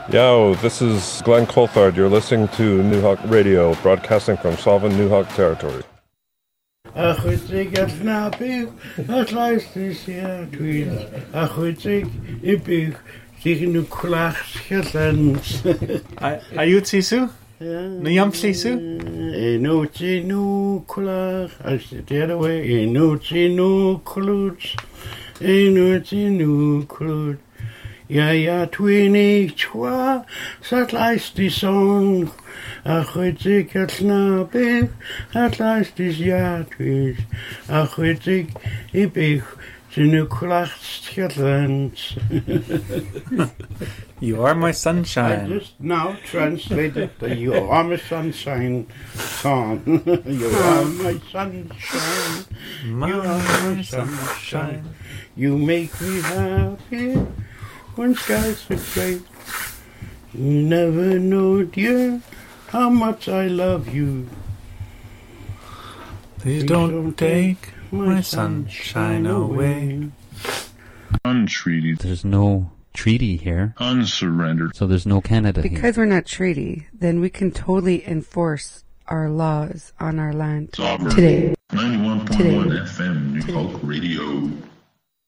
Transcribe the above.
Yo, this is Glenn Coulthard. You're listening to New Hawk Radio, broadcasting from Sullivan, New Hawk Territory. Achwytig at nabyw, at lais dis ia dwi'n achwytig I byw, dig nhw cwlach sgallans. Are you Tisu? No yam Tisu? Enw ti nhw cwlach, as the dead away, enw ti nhw clwt, enw ti nhw clwt. Ja, dwi'n eich twa, sat lais di song, achwytig at nabyw, at lais dis ia dwi'n achwytig I byw, dyn nhw cwlach sgallans. You are my I sunshine. just now translated the You Are My Sunshine song. You are my sunshine. You are my sunshine. You make me happy when skies are gray. You never know, dear, how much I love you. Please don't take my sunshine away. Untreated. There's no treaty here, Unsurrendered. so there's no Canada here. Because we're not treaty, then we can totally enforce our laws on our land Sovereign. today. 91.1 FM, New Hawk Radio.